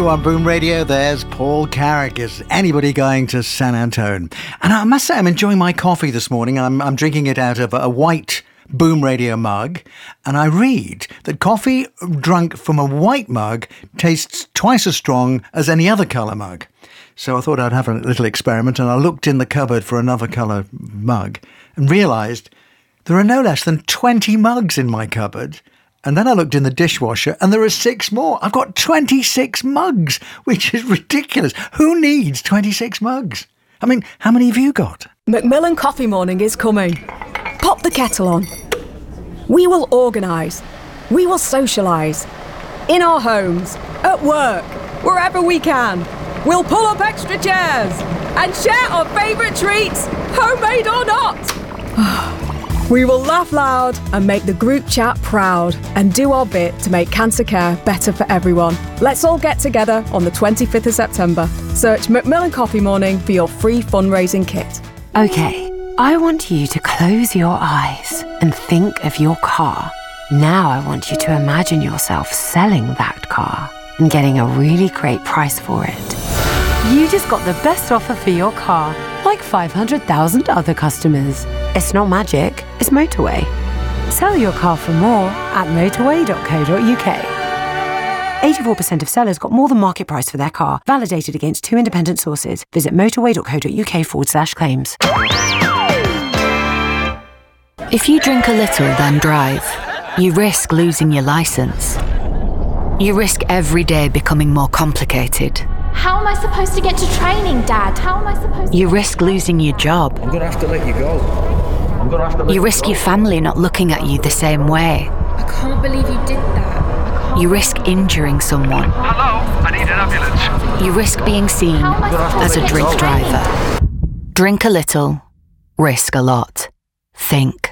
On Boom Radio, there's Paul Carrick. Is anybody going to San Antone? And I must say, I'm enjoying my coffee this morning. I'm drinking it out of a white Boom Radio mug. And I read that coffee drunk from a white mug tastes twice as strong as any other colour mug. So I thought I'd have a little experiment, and I looked in the cupboard for another colour mug and realised there are no less than 20 mugs in my cupboard. And then I looked in the dishwasher and there are 6 more. I've got 26 mugs, which is ridiculous. Who needs 26 mugs? I mean, how many have you got? Macmillan Coffee Morning is coming. Pop the kettle on. We will organise. We will socialise. In our homes, at work, wherever we can. We'll pull up extra chairs and share our favourite treats, homemade or not. We will laugh loud and make the group chat proud and do our bit to make cancer care better for everyone. Let's all get together on the 25th of September. Search Macmillan Coffee Morning for your free fundraising kit. Okay, I want you to close your eyes and think of your car. Now I want you to imagine yourself selling that car and getting a really great price for it. You just got the best offer for your car, like 500,000 other customers. It's not magic, it's Motorway. Sell your car for more at motorway.co.uk. 84% of sellers got more than market price for their car, validated against 2 independent sources. Visit motorway.co.uk/claims. If you drink a little, then drive, you risk losing your licence. You risk every day becoming more complicated. How am I supposed to get to training, Dad? How am I supposed to... You risk losing your job. I'm going to have to let you go. You risk your family not looking at you the same way. I can't believe you did that. You risk injuring someone. Hello, I need an ambulance. You risk being seen as a drink driver. Drink a little, risk a lot. Think.